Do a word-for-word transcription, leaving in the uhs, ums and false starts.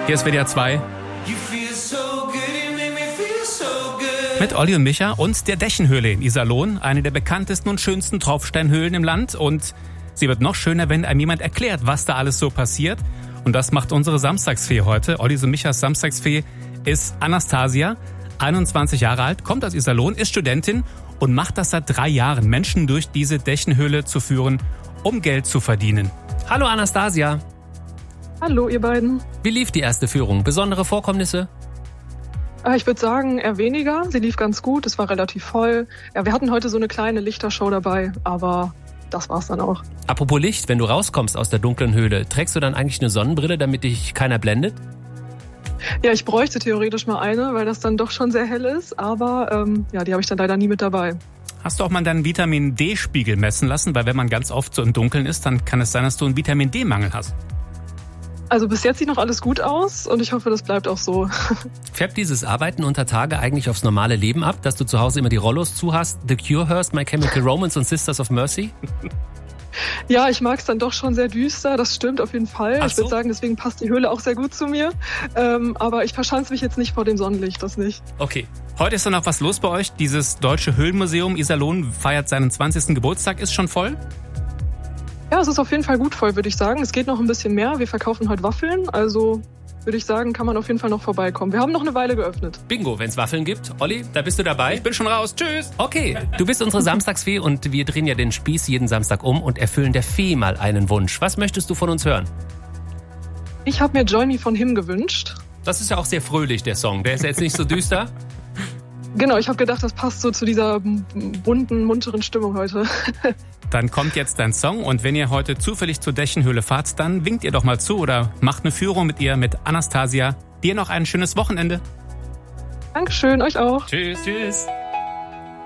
Hier ist W D R zwei. Mit Olli und Micha und der Dächenhöhle in Iserlohn, eine der bekanntesten und schönsten Tropfsteinhöhlen im Land. Und sie wird noch schöner, wenn einem jemand erklärt, was da alles so passiert. Und das macht unsere Samstagsfee heute. Olli und Michas Samstagsfee ist Anastasia, einundzwanzig Jahre alt, kommt aus Iserlohn, ist Studentin und macht das seit drei Jahren, Menschen durch diese Dächenhöhle zu führen, um Geld zu verdienen. Hallo Anastasia. Hallo ihr beiden. Wie lief die erste Führung? Besondere Vorkommnisse? Ich würde sagen, eher weniger. Sie lief ganz gut, es war relativ voll. Ja, wir hatten heute so eine kleine Lichtershow dabei, aber das war's dann auch. Apropos Licht, wenn du rauskommst aus der dunklen Höhle, trägst du dann eigentlich eine Sonnenbrille, damit dich keiner blendet? Ja, ich bräuchte theoretisch mal eine, weil das dann doch schon sehr hell ist, aber ähm, ja, die habe ich dann leider nie mit dabei. Hast du auch mal deinen Vitamin-D-Spiegel messen lassen? Weil wenn man ganz oft so im Dunkeln ist, dann kann es sein, dass du einen Vitamin-D-Mangel hast. Also bis jetzt sieht noch alles gut aus und ich hoffe, das bleibt auch so. Färbt dieses Arbeiten unter Tage eigentlich aufs normale Leben ab, dass du zu Hause immer die Rollos zu hast? The Cure hörst, My Chemical Romance und Sisters of Mercy? Ja, ich mag es dann doch schon sehr düster, das stimmt auf jeden Fall. Ach ich würde so? sagen, deswegen passt die Höhle auch sehr gut zu mir. Ähm, aber ich verschanze mich jetzt nicht vor dem Sonnenlicht, das nicht. Okay. Heute ist dann noch was los bei euch. Dieses Deutsche Höhlenmuseum Iserlohn feiert seinen zwanzigsten Geburtstag. Ist schon voll? Ja, es ist auf jeden Fall gut voll, würde ich sagen. Es geht noch ein bisschen mehr. Wir verkaufen heute Waffeln, also würde ich sagen, kann man auf jeden Fall noch vorbeikommen. Wir haben noch eine Weile geöffnet. Bingo, wenn es Waffeln gibt. Olli, da bist du dabei. Ich bin schon raus. Tschüss. Okay, du bist unsere Samstagsfee und wir drehen ja den Spieß jeden Samstag um und erfüllen der Fee mal einen Wunsch. Was möchtest du von uns hören? Ich habe mir Join Me von Him gewünscht. Das ist ja auch sehr fröhlich, der Song. Der ist ja jetzt nicht so düster. Genau, ich habe gedacht, das passt so zu dieser bunten, munteren Stimmung heute. Dann kommt jetzt dein Song und wenn ihr heute zufällig zur Dächenhöhle fahrt, dann winkt ihr doch mal zu oder macht eine Führung mit ihr, mit Anastasia. Dir noch ein schönes Wochenende. Dankeschön, euch auch. Tschüss, tschüss.